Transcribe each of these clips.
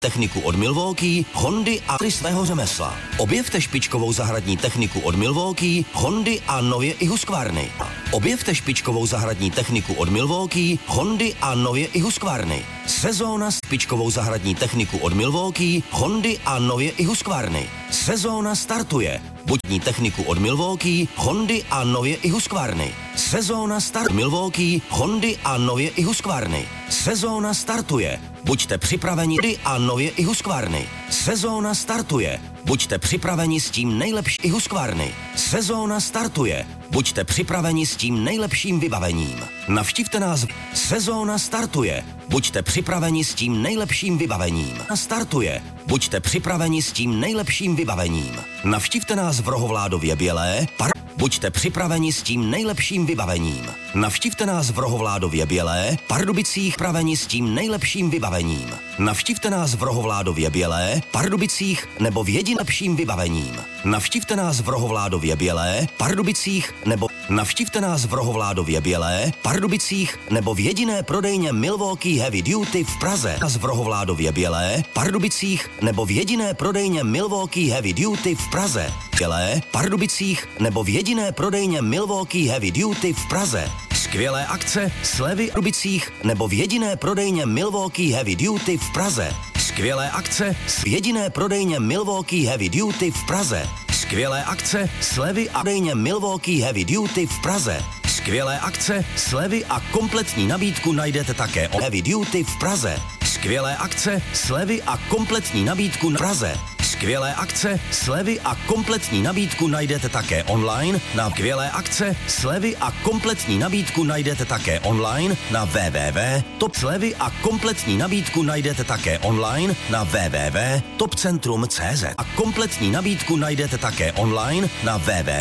techniku od Milwaukee, Hondy a svého řemesla. Objevte špičkovou zahradní techniku od Milwaukee, Hondy a nově i Husqvarny. Objevte špičkovou zahradní techniku od Milwaukee, Hondy a nově i Husqvarny. Sezóna s špičkovou zahradní techniku od Milwaukee, Hondy a nově i Husqvarny. Sezóna startuje. Buďní techniku od Milwaukee, Hondy a nově i Husqvarny. Sezóna start Milwaukee, Hondy a nově i Husqvarny. Sezóna startuje. Buďte připraveni a nově i Husqvarny. Sezóna startuje. Buďte připraveni s tím nejlepším i Husqvarny. Sezóna startuje. Buďte připraveni s tím nejlepším vybavením. Navštivte nás. Sezóna startuje. Buďte připraveni s tím nejlepším vybavením. Startuje. Buďte připraveni s tím nejlepším vybavením. Navštivte nás v Rohovládově Bělé. Buďte připraveni s tím nejlepším vybavením. Navštivte nás v Rohovládově Bělé, Pardubicích, připraveni s tím nejlepším vybavením. Navštivte nás v Rohovládově Bělé, Pardubicích nebo v jedinečným vybavením. Navštivte nás v Rohovládově Bělé, Pardubicích nebo navštivte nás v Rohovládově Bělé, Pardubicích nebo v jediné prodejně Milwaukee Heavy Duty v Praze. Nás v Rohovládově Bělé, Pardubicích nebo v jediné prodejně Milwaukee Heavy Duty v Praze. Bělé, Pardubicích nebo v jediné prodejně Milwaukee Heavy Duty v Praze. Skvělé akce, slevy v Pardubicích nebo v jediné prodejně Milwaukee Heavy Duty v Praze. Skvělé akce, v jediné prodejně Milwaukee Heavy Duty v Praze. Skvělé akce, slevy a prodejně Milwaukee Heavy Duty v Praze. Skvělé akce, slevy a kompletní nabídku najdete také o Heavy Duty v Praze. Skvělé akce, slevy a kompletní nabídku v Praze. Skvělé akce, slevy a kompletní nabídku najdete také online na skvělé akce, slevy a kompletní nabídku najdete také online na www.top slevy a kompletní nabídku najdete také online na www.topcentrum.cz a kompletní nabídku najdete také online na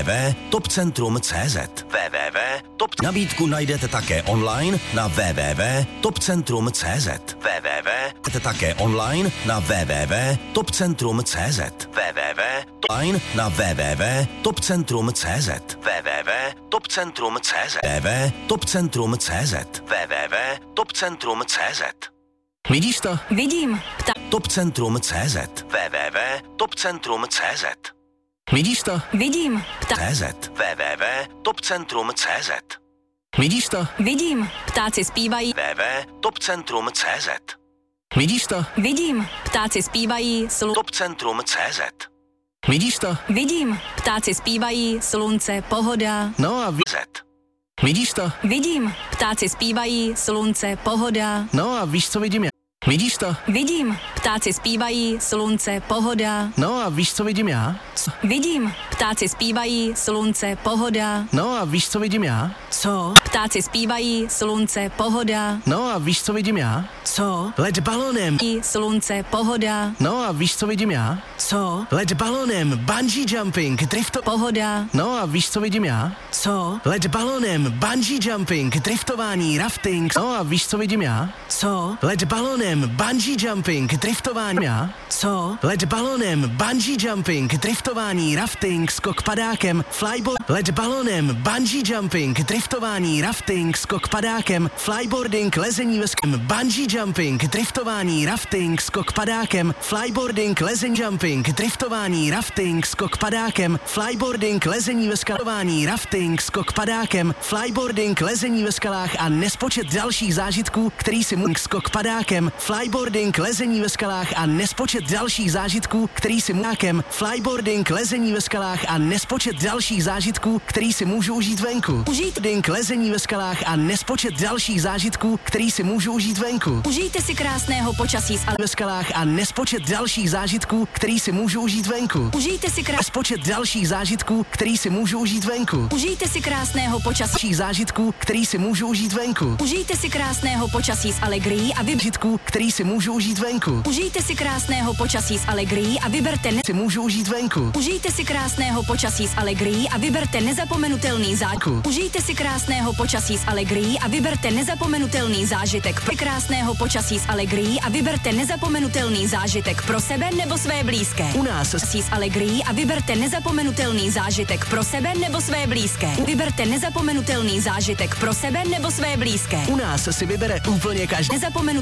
www.topcentrum.cz www.top nabídku najdete také online na www.topcentrum.cz také online na www.topcentrum.cz www.online na www.topcentrum.cz www.topcentrum.cz www.topcentrum.cz www.topcentrum.cz Vidíš to? Vidím. Topcentrum.cz www.topcentrum.cz Vidíš to? Vidím. CZ www.topcentrum.cz Vidíš to? Vidím. Ptáci zpívají. www.topcentrum.cz Vidíš to? Vidím. Ptáci zpívají. Topcentrum.cz Vidíš to? Vidím. Ptáci zpívají. Slunce, pohoda. No a vidíš to? Vidím. Ptáci zpívají. Slunce, pohoda. No a víš, co vidím já? Vidíš to? Vidím. Ptáci zpívají. Slunce, pohoda. No a víš, co vidím já? Vidím. Ptáci zpívají. Slunce, pohoda. No a víš, co vidím já? Co? Ptáci zpívají. Slunce, pohoda. No a víš, co vidím já? Co? Let balonem. Slunce, pohoda. No a víš, co vidím já? Co? Let balonem, bungee jumping, drifto... Pohoda. No a víš, co vidím já? Co? Let balonem, bungee jumping, driftování, rafting. No a víš, co vidím já? Co? Let balonem, bungee jumping, driftování já? Co? Let balonem, bungee jumping, driftování, rafting, skok padákem, flyboard. Let balonem, bungee jumping, driftování, rafting, skok padákem, flyboarding, lezení ve skem, bungee jumping, driftování, rafting, skok padákem, flyboarding, lezení jumping, driftování, rafting, skok padákem, flyboarding, lezení ve skalování, rafting, skok padákem, flyboarding, lezení ve skalách a nespočet dalších zážitků, který si skok padákem, flyboarding, lezení ve skalách a nespočet dalších zážitků, který si můžem, flyboarding, lezení ve skalách a nespočet dalších zážitků, který si můžu užít venku. Užít lezení ve skalách a nespočet dalších zážitků, který si můžu užít venku. Užijte si krásného počasí ve skalách a nespočet dalších zážitků, který si můžu užít venku. Užijte si nespočet dalších zážitků, který si můžu užít venku. Užijte si krásného počasí zážitků, který si můžu užít venku. Užijte si krásného počasí s alegrií a zážitků, který si můžu užít venku. Užijte si krásného počasí s alegrií a vyberte si můžu užít venku. Užijte si krásného počasí s alegrií a vyberte nezapomenutelný zážitek. Užijte si krásného počasí s alegrií a vyberte nezapomenutelný zážitek. Krásného počasí s alegrií a vyberte nezapomenutelný zážitek pro sebe nebo své blízké. U nás s alegrií a vyberte nezapomenutelný zážitek pro sebe nebo své blízké. Vyberte nezapomenutelný zážitek pro sebe nebo své blízké. U nás si vybere úplně každý.